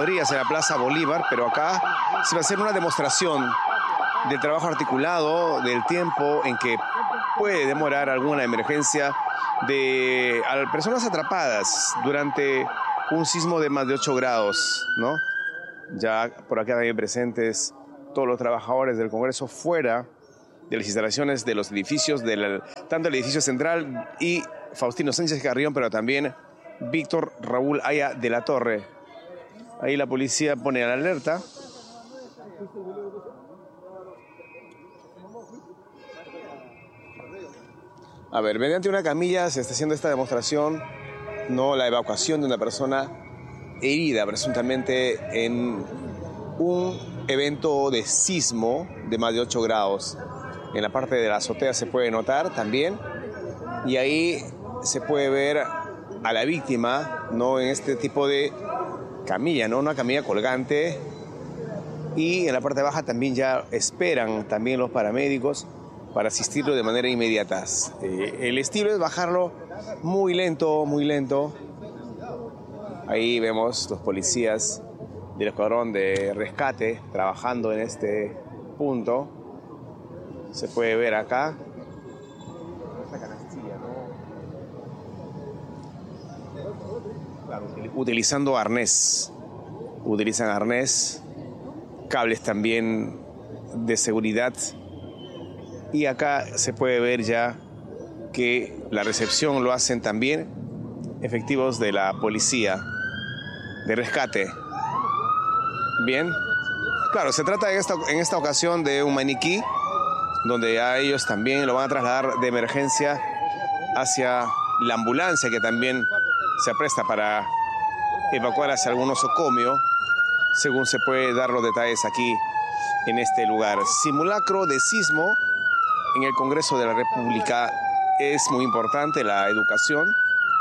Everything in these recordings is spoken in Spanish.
cuadrillas en la Plaza Bolívar, pero acá se va a hacer una demostración del trabajo articulado, del tiempo en que puede demorar alguna emergencia de personas atrapadas durante un sismo de más de 8 grados, ¿no? Ya por acá también presentes todos los trabajadores del Congreso fuera de las instalaciones de los edificios, tanto el edificio central y Faustino Sánchez Carrión, pero también Víctor Raúl Haya de la Torre. Ahí la policía pone la alerta. A ver, mediante una camilla se está haciendo esta demostración, no la evacuación de una persona herida presuntamente en un evento de sismo de más de 8 grados. En la parte de la azotea se puede notar también, y ahí se puede ver a la víctima, ¿no?, en este tipo de camilla, ¿no?, una camilla colgante, y en la parte baja también ya esperan también los paramédicos para asistirlo de manera inmediata. El estilo es bajarlo muy lento, muy lento. Ahí vemos los policías del escuadrón de rescate trabajando en este punto. Se puede ver acá. Esta canastilla, ¿no? Claro, utilizando arnés. Utilizan arnés, cables también de seguridad. Y acá se puede ver ya que la recepción lo hacen también efectivos de la policía de rescate. Bien, claro, se trata en esta ocasión de un maniquí, donde a ellos también lo van a trasladar de emergencia hacia la ambulancia, que también se apresta para evacuar hacia algún nosocomio, según se puede dar los detalles aquí en este lugar. Simulacro de sismo en el Congreso de la República. Es muy importante la educación.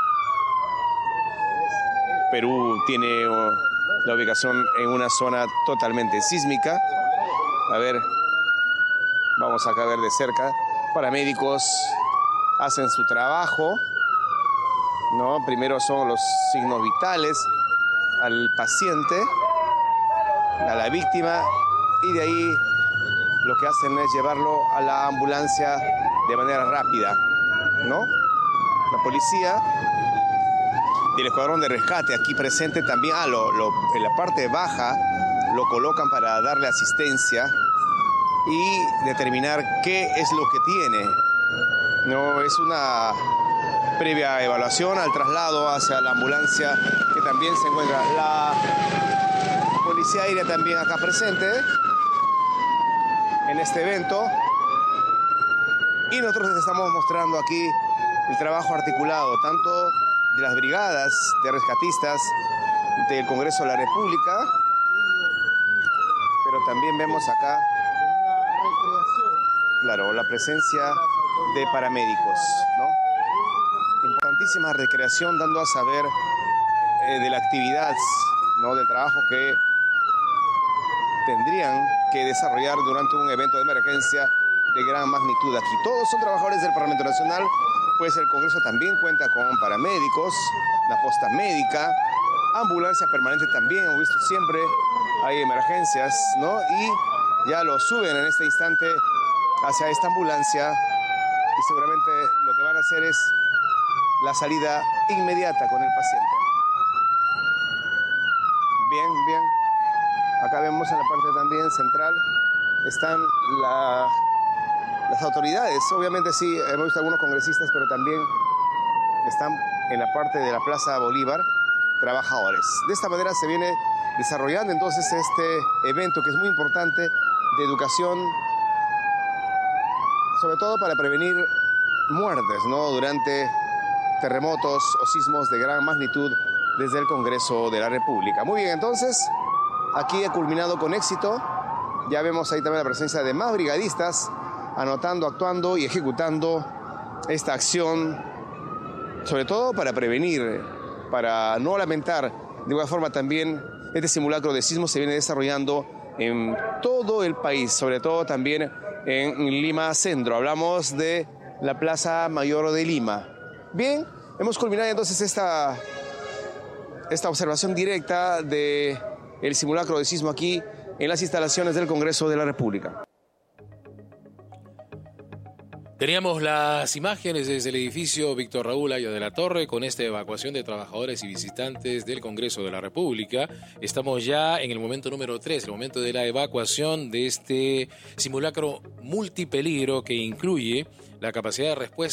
Perú tiene la ubicación en una zona totalmente sísmica. A ver, vamos acá a ver de cerca. Paramédicos hacen su trabajo, ¿no? Primero son los signos vitales al paciente, a la víctima, y de ahí lo que hacen es llevarlo a la ambulancia de manera rápida, ¿no? La policía del escuadrón de rescate aquí presente también, en la parte baja lo colocan para darle asistencia y determinar qué es lo que tiene. No es una previa evaluación al traslado hacia la ambulancia, que también se encuentra la policía aérea también acá presente en este evento, y nosotros les estamos mostrando aquí el trabajo articulado tanto de las brigadas de rescatistas del Congreso de la República, pero también vemos acá, claro, la presencia de paramédicos, ¿no? Importantísima recreación, dando a saber de la actividad, ¿no?, del trabajo que tendrían que desarrollar durante un evento de emergencia de gran magnitud. Aquí todos son trabajadores del Parlamento Nacional, pues el Congreso también cuenta con paramédicos, la posta médica, ambulancia permanente también. Hemos visto siempre hay emergencias, ¿no? Y ya lo suben en este instante hacia esta ambulancia, y seguramente lo que van a hacer es la salida inmediata con el paciente. Bien, bien. Acá vemos en la parte también central están las autoridades. Obviamente sí, hemos visto algunos congresistas, pero también están en la parte de la Plaza Bolívar trabajadores. De esta manera se viene desarrollando entonces este evento, que es muy importante, de educación, sobre todo para prevenir muertes, ¿no?, durante terremotos o sismos de gran magnitud desde el Congreso de la República. Muy bien, entonces aquí ha culminado con éxito. Ya vemos ahí también la presencia de más brigadistas anotando, actuando y ejecutando esta acción, sobre todo para prevenir, para no lamentar. De igual forma también este simulacro de sismo se viene desarrollando en todo el país, sobre todo también en Lima Centro. Hablamos de la Plaza Mayor de Lima. Bien, hemos culminado entonces esta observación directa de el simulacro de sismo aquí en las instalaciones del Congreso de la República. Teníamos las imágenes desde el edificio Víctor Raúl Haya de la Torre con esta evacuación de trabajadores y visitantes del Congreso de la República. Estamos ya en el momento número 3, el momento de la evacuación de este simulacro multipeligro que incluye la capacidad de respuesta